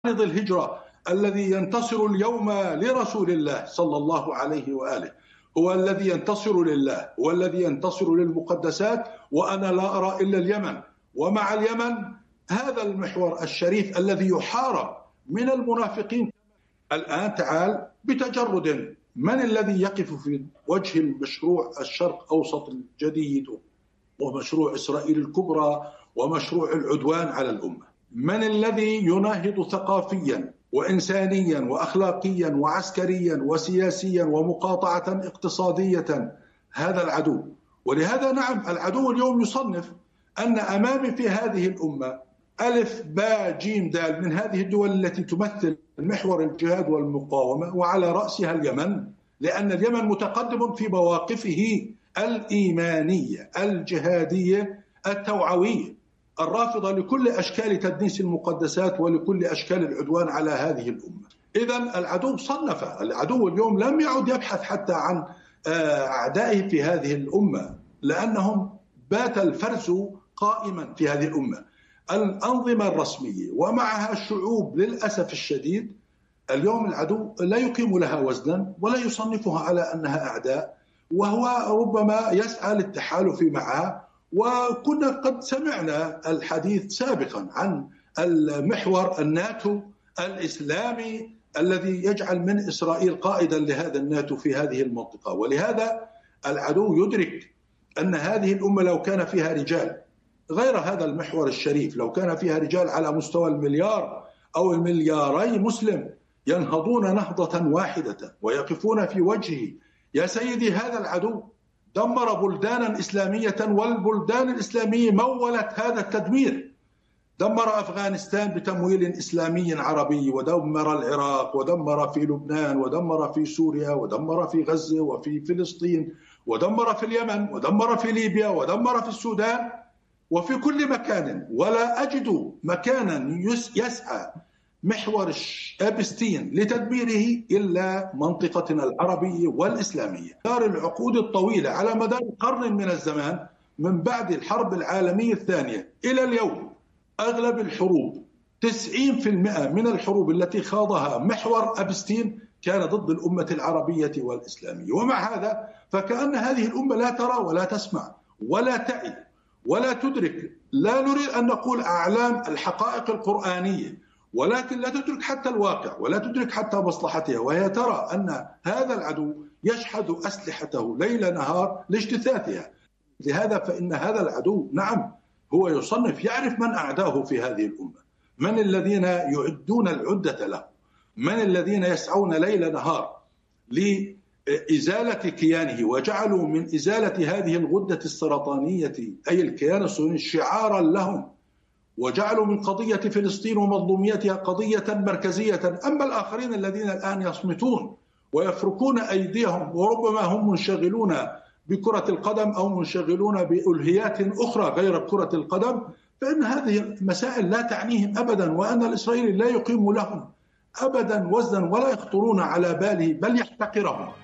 معارض الهجرة الذي ينتصر اليوم لرسول الله صلى الله عليه وآله، هو الذي ينتصر لله، هو الذي ينتصر للمقدسات. وأنا لا أرى إلا اليمن، ومع اليمن هذا المحور الشريف الذي يحارب من المنافقين. الآن تعال بتجرد، من الذي يقف في وجه المشروع الشرق أوسط الجديد ومشروع إسرائيل الكبرى ومشروع العدوان على الأمة؟ من الذي يناهض ثقافيا وإنسانيا وأخلاقيا وعسكريا وسياسيا ومقاطعة اقتصادية؟ هذا العدو. ولهذا نعم، العدو اليوم يصنف أن أمامي في هذه الأمة ألف باء جيم دال من هذه الدول التي تمثل محور الجهاد والمقاومة، وعلى رأسها اليمن، لأن اليمن متقدم في مواقفه الإيمانية الجهادية التوعوية الرافضة لكل أشكال تدنيس المقدسات ولكل أشكال العدوان على هذه الأمة. إذن العدو صنف. العدو اليوم لم يعد يبحث حتى عن أعدائه في هذه الأمة، لأنهم بات الفرز قائما في هذه الأمة. الأنظمة الرسمية ومعها الشعوب للأسف الشديد اليوم العدو لا يقيم لها وزنا ولا يصنفها على أنها أعداء، وهو ربما يسعى للتحالف معها. وكنا قد سمعنا الحديث سابقا عن المحور الناتو الإسلامي الذي يجعل من إسرائيل قائدا لهذا الناتو في هذه المنطقة. ولهذا العدو يدرك أن هذه الأمة لو كان فيها رجال غير هذا المحور الشريف، لو كان فيها رجال على مستوى المليار أو الملياري مسلم ينهضون نهضة واحدة ويقفون في وجهه. يا سيدي، هذا العدو دمر بلدانا إسلامية، والبلدان الإسلامية مولت هذا التدمير. دمر أفغانستان بتمويل إسلامي عربي، ودمر العراق، ودمر في لبنان، ودمر في سوريا، ودمر في غزة وفي فلسطين، ودمر في اليمن، ودمر في ليبيا، ودمر في السودان، وفي كل مكان. ولا أجد مكانا يسعى محور أبستين لتدميره إلا منطقتنا العربية والإسلامية. دار العقود الطويلة على مدار قرن من الزمان من بعد الحرب العالمية الثانية إلى اليوم، أغلب الحروب 90% من الحروب التي خاضها محور أبستين كان ضد الأمة العربية والإسلامية. ومع هذا فكأن هذه الأمة لا ترى ولا تسمع ولا تعي ولا تدرك. لا نريد أن نقول أعلام الحقائق القرآنية، ولكن لا تدرك حتى الواقع ولا تدرك حتى مصلحتها، وهي ترى أن هذا العدو يشحذ أسلحته ليل نهار لاجتثاثها. لهذا فإن هذا العدو نعم هو يصنف، يعرف من أعداه في هذه الأمة، من الذين يعدون العدة له، من الذين يسعون ليل نهار لإزالة كيانه، وجعلوا من إزالة هذه الغدة السرطانية أي الكيان الصهيوني شعارا لهم، وجعلوا من قضية فلسطين ومظلوميتها قضية مركزية. أما الآخرين الذين الآن يصمتون ويفركون أيديهم، وربما هم منشغلون بكرة القدم أو منشغلون بألهيات أخرى غير كرة القدم، فإن هذه المسائل لا تعنيهم أبدا، وأن الإسرائيلي لا يقيم لهم أبدا وزنا ولا يخطرون على باله، بل يحتقرهم.